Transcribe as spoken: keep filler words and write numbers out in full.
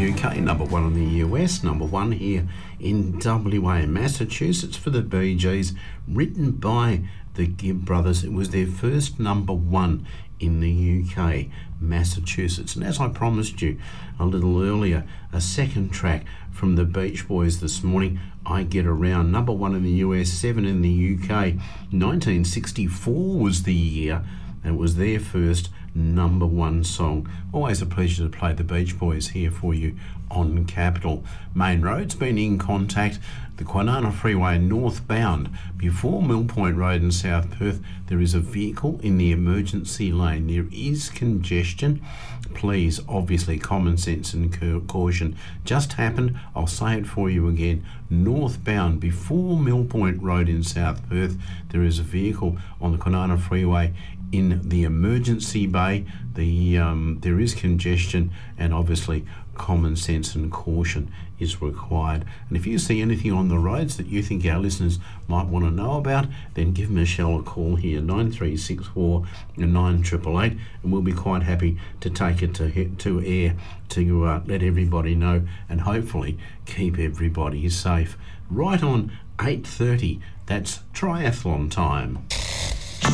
U K, number one in the U S, number one here in W A, Massachusetts for the Bee Gees, written by the Gibb brothers. It was their first number one in the U K, Massachusetts. And as I promised you a little earlier, a second track from the Beach Boys this morning, I Get Around, number one in the U S, seven in the U K. nineteen sixty-four was the year, and it was their first number one song. Always a pleasure to play the Beach Boys here for you on Capital. Main Road's been in contact. The Kwinana Freeway northbound before Mill Point Road in South Perth, there is a vehicle in the emergency lane. There is congestion. Please, obviously, common sense and caution just happened. I'll say it for you again. Northbound before Mill Point Road in South Perth, there is a vehicle on the Kwinana Freeway in the emergency bay. The um, there is congestion, and obviously common sense and caution is required. And if you see anything on the roads that you think our listeners might want to know about, then give Michelle a call here, nine three six four nine eight eight eight, and we'll be quite happy to take it to to air to uh, let everybody know and hopefully keep everybody safe. Right on eight thirty, that's triathlon time.